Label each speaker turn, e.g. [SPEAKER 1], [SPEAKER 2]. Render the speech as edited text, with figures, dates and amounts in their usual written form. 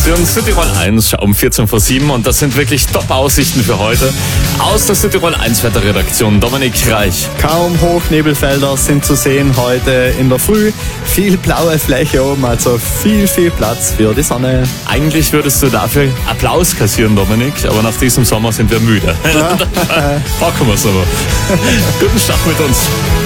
[SPEAKER 1] hören Südtirol 1 um 14 vor 7 und das sind wirklich Top-Aussichten für heute. Aus der Südtirol 1 Wetterredaktion Dominik Reich.
[SPEAKER 2] Kaum Hochnebelfelder sind zu sehen heute in der Früh. Viel blaue Fläche oben, also viel Platz für die Sonne.
[SPEAKER 1] Eigentlich würdest du dafür Applaus kassieren, Dominik, aber nach diesem Sommer sind wir müde. Packen wir es aber. Guten Start mit uns.